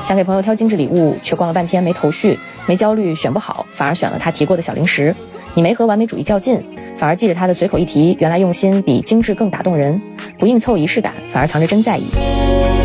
想给朋友挑精致礼物，却逛了半天没头绪，没焦虑选不好，反而选了他提过的小零食。你没和完美主义较劲，反而记着他的随口一提，原来用心比精致更打动人。不硬凑仪式感，反而藏着真在意。